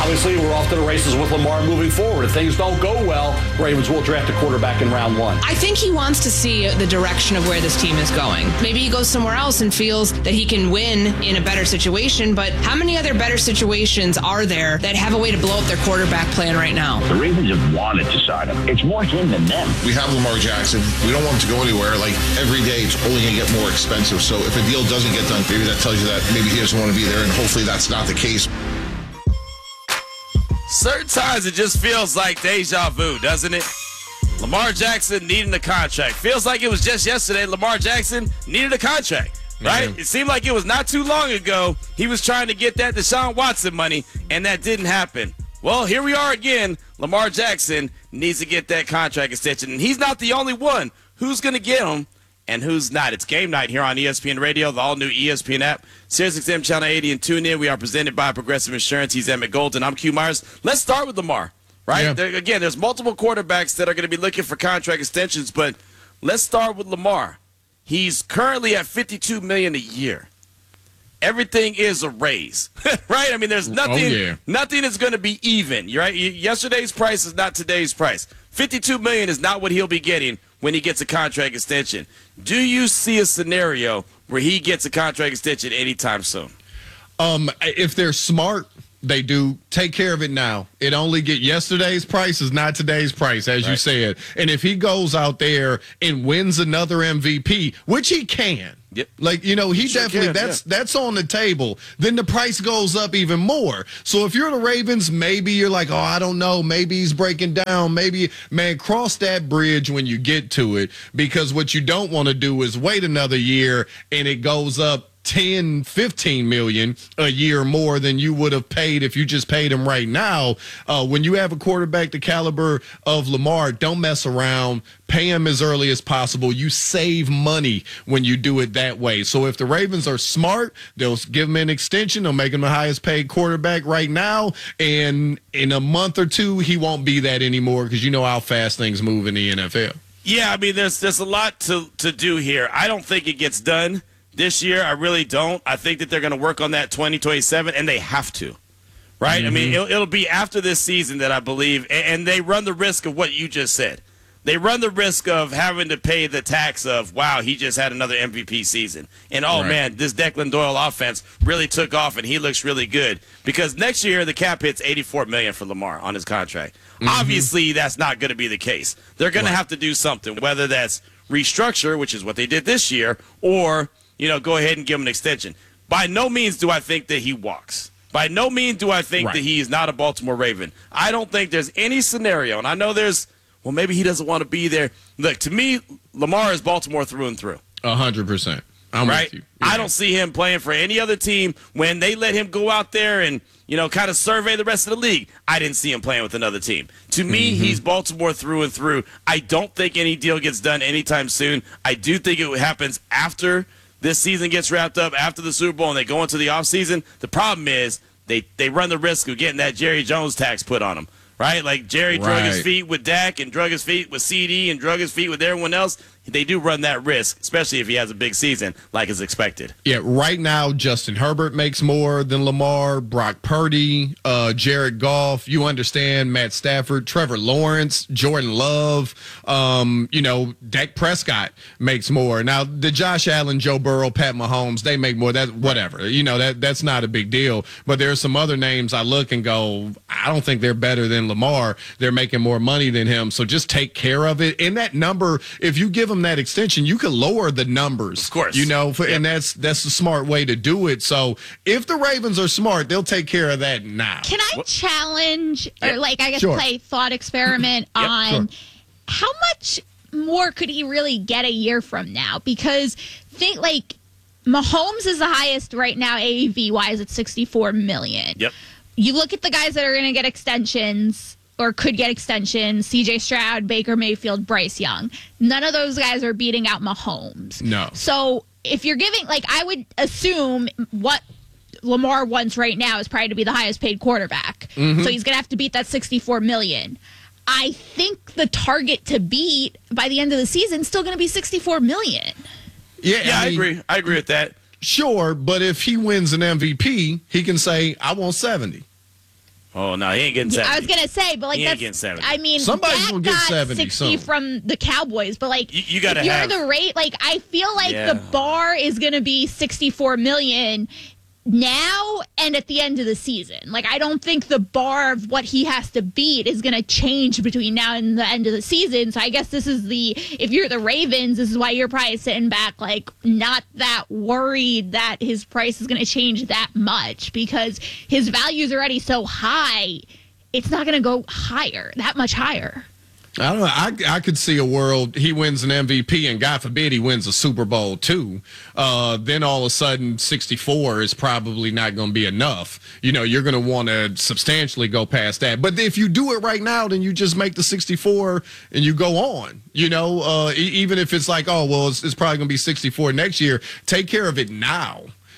Obviously, we're off to the races with Lamar moving forward. If things don't go well, Ravens will draft a quarterback in round 1. I think he wants to see the direction of where this team is going. Maybe he goes somewhere else and feels that he can win in a better situation, but how many other better situations are there that have a way to blow up their quarterback plan right now? The Ravens have wanted to sign him. It's more him than them. We have Lamar Jackson. We don't want him to go anywhere. Like, every day it's only going to get more expensive. So if a deal doesn't get done, maybe that tells you that maybe he doesn't want to be there, and hopefully that's not the case. Certain times it just feels like deja vu, doesn't it? Lamar Jackson needing a contract. Feels like it was just yesterday Lamar Jackson needed a contract, right? Man. It seemed like it was not too long ago he was trying to get that Deshaun Watson money, and that didn't happen. Well, here we are again. Lamar Jackson needs to get that contract extension, and he's not the only one. Who's going to get him and who's not? It's game night here on ESPN Radio, the all-new ESPN app, SiriusXM Channel 80, and tune in. We are presented by Progressive Insurance. He's Emmett Golden. I'm Q Myers. Let's start with Lamar, right? Yeah. Again, there's multiple quarterbacks that are going to be looking for contract extensions, but let's start with Lamar. He's currently at $52 million a year. Everything is a raise, right? I mean, there's nothing. Nothing is going to be even, right? Yesterday's price is not today's price. $52 million is not what he'll be getting when he gets a contract extension. Do you see a scenario where he gets a contract extension anytime soon? If they're smart, they do take care of it now. It only get yesterday's price is not today's price, as you said. And if he goes out there and wins another MVP, which he can, like, you know, he definitely that's on the table, then the price goes up even more. So if you're the Ravens, maybe you're like, oh, I don't know, maybe he's breaking down. Maybe, man, cross that bridge when you get to it, because what you don't want to do is wait another year and it goes up 10, 15 million a year more than you would have paid if you just paid him right now. When you have a quarterback the caliber of Lamar, don't mess around. Pay him as early as possible. You save money when you do it that way. So if the Ravens are smart, they'll give him an extension. They'll make him the highest paid quarterback right now. And in a month or two, he won't be that anymore, because you know how fast things move in the NFL. Yeah, I mean, there's a lot to do here. I don't think it gets done this year. I really don't. I think that they're going to work on that 2027, and they have to, right? Mm-hmm. I mean, it'll be after this season that I believe, and they run the risk of what you just said. They run the risk of having to pay the tax of, wow, he just had another MVP season. And, man, this Declan Doyle offense really took off, and he looks really good. Because next year the cap hits $84 million for Lamar on his contract. Mm-hmm. Obviously, that's not going to be the case. They're going to have to do something, whether that's restructure, which is what they did this year, or – go ahead and give him an extension. By no means do I think that he walks. By no means do I think that he is not a Baltimore Raven. I don't think there's any scenario, and I know maybe he doesn't want to be there. Look, to me, Lamar is Baltimore through and through. 100%. I'm with you. Yeah. I don't see him playing for any other team. When they let him go out there and, kind of survey the rest of the league, I didn't see him playing with another team. To me, he's Baltimore through and through. I don't think any deal gets done anytime soon. I do think it happens after this season gets wrapped up, after the Super Bowl, and they go into the offseason. The problem is they run the risk of getting that Jerry Jones tax put on them, right? Like Jerry drug his feet with Dak and drug his feet with CD and drug his feet with everyone else. They do run that risk, especially if he has a big season like is expected. Yeah, right now, Justin Herbert makes more than Lamar, Brock Purdy, Jared Goff, you understand, Matt Stafford, Trevor Lawrence, Jordan Love, Dak Prescott makes more. Now, the Josh Allen, Joe Burrow, Pat Mahomes, they make more. That whatever. That's not a big deal. But there are some other names I look and go, I don't think they're better than Lamar. They're making more money than him. So just take care of it. And that number, if you give that extension, you can lower the numbers, of course, and that's the smart way to do it. So if the Ravens are smart, they'll take care of that now. Can I challenge, or play thought experiment on how much more could he really get a year from now? Because think Mahomes is the highest right now AAV wise at $64 million. Yep. You look at the guys that are going to get extensions or could get extensions, C.J. Stroud, Baker Mayfield, Bryce Young. None of those guys are beating out Mahomes. No. So if you're giving, I would assume what Lamar wants right now is probably to be the highest paid quarterback. Mm-hmm. So he's going to have to beat that $64 million. I think the target to beat by the end of the season is still going to be $64 million. Yeah, I agree. I agree with that. Sure, but if he wins an MVP, he can say, I want 70. Oh, no, he ain't getting 70. I was gonna say, but like He ain't getting that's. 70. I mean, Somebody's Dak gonna get got 70 60 soon. from the Cowboys, but like You gotta if you're have- the rate, like I feel like Yeah. the bar is gonna be 64 million now and at the end of the season. Like I don't think the bar of what he has to beat is gonna change between now and the end of the season. So I guess this is if you're the Ravens, this is why you're probably sitting back like not that worried that his price is gonna change that much because his value is already so high. It's not going to go higher, that much higher. I don't know. I could see a world he wins an MVP and God forbid he wins a Super Bowl too. Then all of a sudden 64 is probably not going to be enough. You know, you're going to want to substantially go past that. But if you do it right now, then you just make the 64 and you go on. You know, even if it's like, oh, well, it's probably going to be 64 next year. Take care of it now.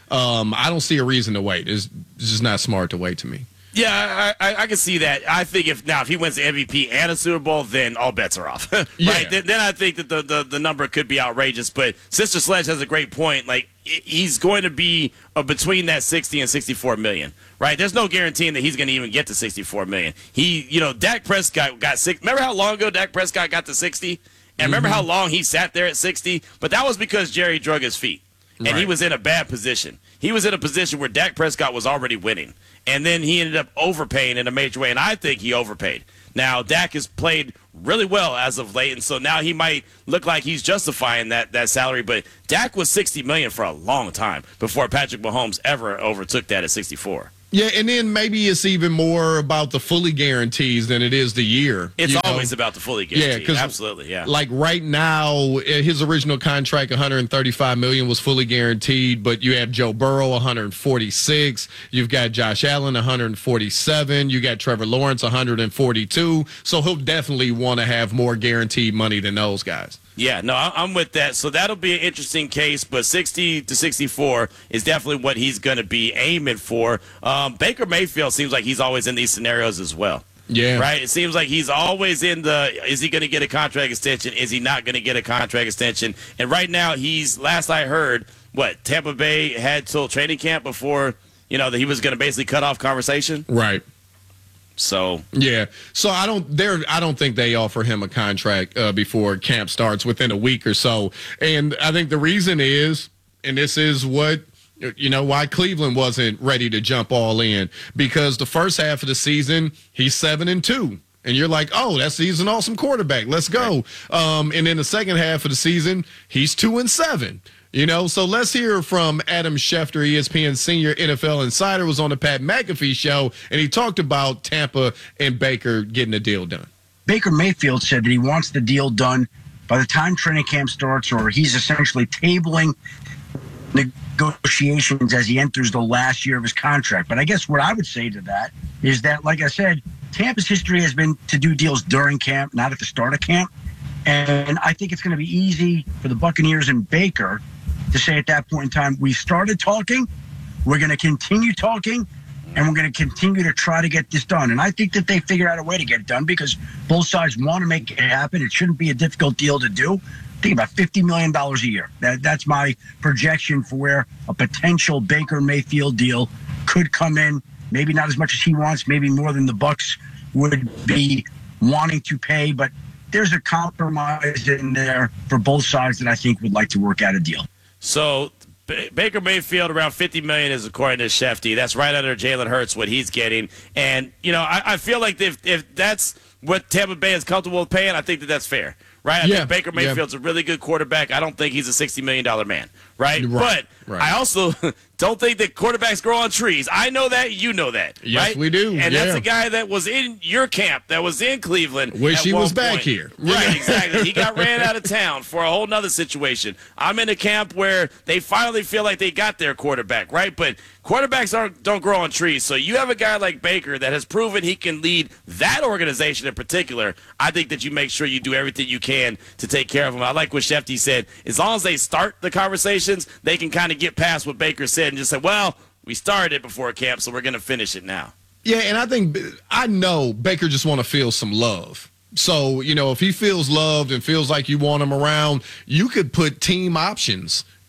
I don't see a reason to wait. It's just not smart to wait to me. Yeah, I can see that. I think if he wins the MVP and a Super Bowl, then all bets are off. Right? Yeah. Then I think that the number could be outrageous. But Sister Sledge has a great point. Like he's going to be between that 60 and 64 million. Right? There's no guaranteeing that he's going to even get to 64 million. Dak Prescott got 6. Remember how long ago Dak Prescott got to 60? And remember how long he sat there at 60? But that was because Jerry drug his feet. And he was in a bad position. He was in a position where Dak Prescott was already winning. And then he ended up overpaying in a major way, and I think he overpaid. Now, Dak has played really well as of late, and so now he might look like he's justifying that salary. But Dak was $60 million for a long time before Patrick Mahomes ever overtook that at 64. Yeah, and then maybe it's even more about the fully guarantees than it is the year. It's always about the fully guaranteed. Yeah, Absolutely, yeah. Like right now, his original contract, $135 million, was fully guaranteed. But you have Joe Burrow, $146. You've got Josh Allen, $147. You got Trevor Lawrence, $142. So he'll definitely want to have more guaranteed money than those guys. Yeah, no, I'm with that. So that'll be an interesting case, but 60 to 64 is definitely what he's going to be aiming for. Baker Mayfield seems like he's always in these scenarios as well. Yeah. Right? It seems like he's always in is he going to get a contract extension? Is he not going to get a contract extension? And right now, last I heard, Tampa Bay had till training camp before, that he was going to basically cut off conversation? Right. So yeah, so I don't think they offer him a contract before camp starts within a week or so, and I think the reason is, and this is what why Cleveland wasn't ready to jump all in, because the first half of the season he's 7-2. And you're like, oh, he's an awesome quarterback. Let's go. And then the second half of the season, he's 2-7. So let's hear from Adam Schefter, ESPN senior NFL insider, was on the Pat McAfee show, and he talked about Tampa and Baker getting the deal done. Baker Mayfield said that he wants the deal done by the time training camp starts, or he's essentially tabling negotiations as he enters the last year of his contract. But I guess what I would say to that is that, like I said, Tampa's history has been to do deals during camp, not at the start of camp. And I think it's going to be easy for the Buccaneers and Baker to say at that point in time, we started talking, we're going to continue talking, and we're going to continue to try to get this done. And I think that they figured out a way to get it done because both sides want to make it happen. It shouldn't be a difficult deal to do. Think about $50 million a year. That's my projection for where a potential Baker Mayfield deal could come in. Maybe not as much as he wants, maybe more than the Bucs would be wanting to pay, but there's a compromise in there for both sides that I think would like to work out a deal. So Baker Mayfield around $50 million is according to Shefty. That's right under Jalen Hurts what he's getting. And I feel like if that's what Tampa Bay is comfortable with paying, I think that's fair. Right? I think Baker Mayfield's a really good quarterback. I don't think he's a $60 million man. Right? But I also don't think that quarterbacks grow on trees. I know that. You know that. Yes, right? we do. And that's a guy that was in your camp, that was in Cleveland. Wish he was back point. here. Right, exactly. He got ran out of town for a whole nother situation. I'm in a camp where they finally feel like they got their quarterback, right? But quarterbacks don't grow on trees. So you have a guy like Baker that has proven he can lead that organization in particular. I think that you make sure you do everything you can to take care of him. I like what Shefty said. As long as they start the conversations, they can kind of get past what Baker said and just say, well, we started it before camp, so we're going to finish it now. Yeah, and I know Baker just want to feel some love. So, if he feels loved and feels like you want him around, you could put team options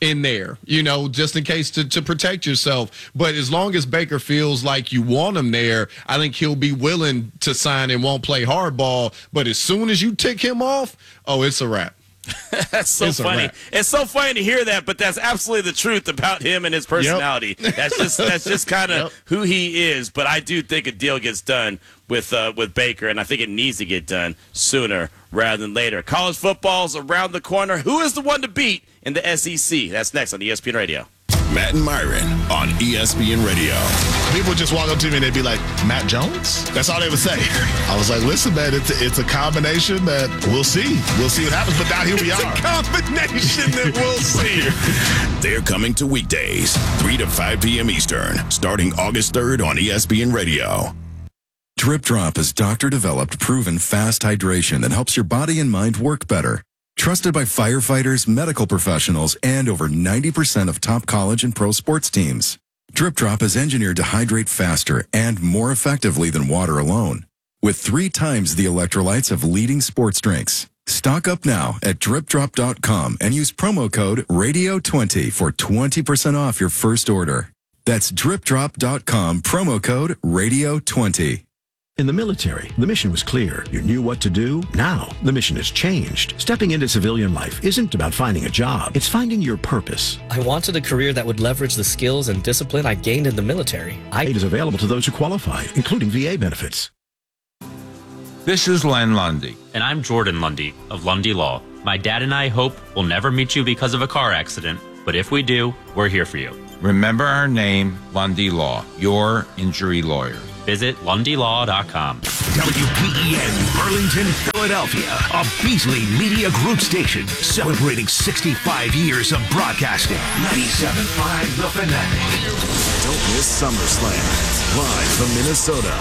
in there, just in case to protect yourself. But as long as Baker feels like you want him there, I think he'll be willing to sign and won't play hardball. But as soon as you tick him off, it's a wrap. That's so funny. It's so funny to hear that, but that's absolutely the truth about him and his personality. Yep. That's just kind of who he is. But I do think a deal gets done with Baker, and I think it needs to get done sooner rather than later. College football's around the corner. Who is the one to beat in the SEC? That's next on ESPN Radio. Matt and Myron on ESPN Radio. People just walk up to me and they'd be like, Matt Jones? That's all they would say. I was like, listen, man, it's a combination that we'll see. We'll see what happens, but now here we are. It's a combination that we'll see. They're coming to weekdays, 3 to 5 p.m. Eastern, starting August 3rd on ESPN Radio. Drip Drop is doctor-developed, proven fast hydration that helps your body and mind work better. Trusted by firefighters, medical professionals, and over 90% of top college and pro sports teams. Drip Drop is engineered to hydrate faster and more effectively than water alone, with 3 times the electrolytes of leading sports drinks. Stock up now at dripdrop.com and use promo code RADIO20 for 20% off your first order. That's dripdrop.com, promo code RADIO20. In the military, the mission was clear. You knew what to do. Now, the mission has changed. Stepping into civilian life isn't about finding a job. It's finding your purpose. I wanted a career that would leverage the skills and discipline I gained in the military. Aid is available to those who qualify, including VA benefits. This is Len Lundy. And I'm Jordan Lundy of Lundy Law. My dad and I hope we'll never meet you because of a car accident, but if we do, we're here for you. Remember our name, Lundy Law, your injury lawyer. Visit LundyLaw.com. WPEN, Burlington, Philadelphia, a Beasley Media Group station celebrating 65 years of broadcasting. 97.5 The Fanatic. Don't miss SummerSlam, live from Minnesota.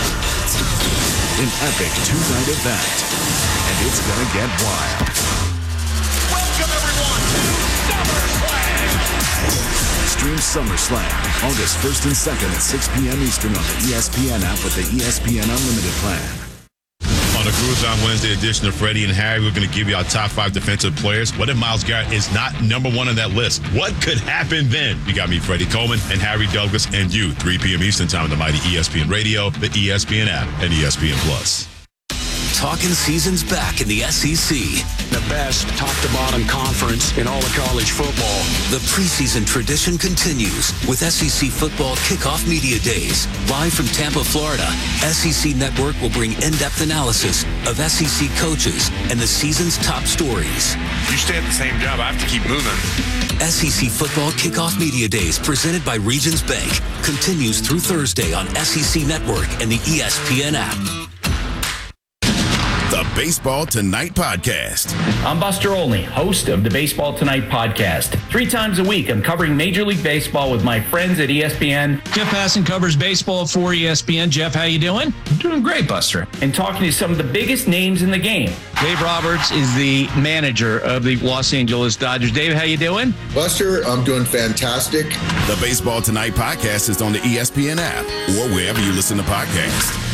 An epic 2-night event, and it's gonna get wild. Welcome everyone to SummerSlam! Stream SummerSlam August 1st and 2nd at 6 p.m. Eastern on the ESPN app with the ESPN Unlimited plan. On the Cruise on Wednesday edition of Freddie and Harry, we're going to give you our top 5 defensive players. What if Myles Garrett is not number 1 on that list? What could happen then? You got me, Freddie Coleman, and Harry Douglas, and you, 3 p.m. Eastern time on the mighty ESPN Radio, the ESPN app, and ESPN Plus. Talking season's back in the SEC. The best top-to-bottom conference in all of college football. The preseason tradition continues with SEC Football Kickoff Media Days. Live from Tampa, Florida, SEC Network will bring in-depth analysis of SEC coaches and the season's top stories. You stay at the same job, I have to keep moving. SEC Football Kickoff Media Days, presented by Regions Bank, continues through Thursday on SEC Network and the ESPN app. The Baseball Tonight Podcast. I'm Buster Olney, host of the Baseball Tonight Podcast. 3 times a week, I'm covering Major League Baseball with my friends at ESPN. Jeff Passan covers baseball for ESPN. Jeff, how you doing? I'm doing great, Buster. And talking to some of the biggest names in the game. Dave Roberts is the manager of the Los Angeles Dodgers. Dave, how you doing? Buster, I'm doing fantastic. The Baseball Tonight Podcast is on the ESPN app or wherever you listen to podcasts.